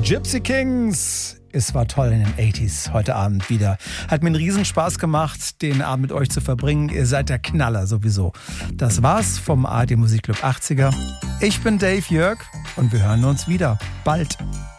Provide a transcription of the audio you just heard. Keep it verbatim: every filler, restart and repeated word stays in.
Gypsy Kings. Es war toll in den achtziger heute Abend wieder. Hat mir einen Riesenspaß gemacht, den Abend mit euch zu verbringen. Ihr seid der Knaller sowieso. Das war's vom A R D Musikclub achtziger. Ich bin Dave Jörg und wir hören uns wieder. Bald.